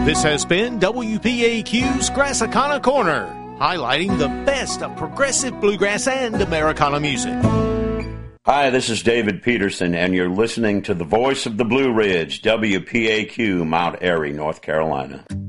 This has been WPAQ's Grassicana Corner, highlighting the best of progressive bluegrass and Americana music. Hi, this is David Peterson, and you're listening to the voice of the Blue Ridge, WPAQ, Mount Airy, North Carolina.